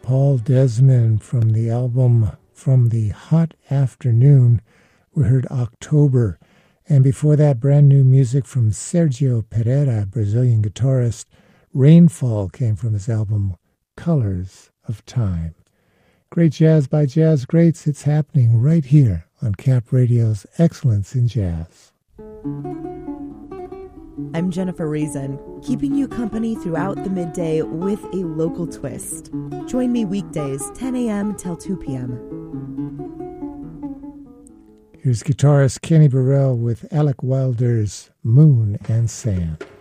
Paul Desmond from the album From the Hot Afternoon. We heard October. And before that, brand new music from Sergio Pereira, Brazilian guitarist. Rainfall came from his album Colors of Time. Great jazz by jazz greats. It's happening right here on Cap Radio's Excellence in Jazz. I'm Jennifer Reason, keeping you company throughout the midday with a local twist. Join me weekdays, 10 a.m. till 2 p.m. Here's guitarist Kenny Burrell with Alec Wilder's Moon and Sand.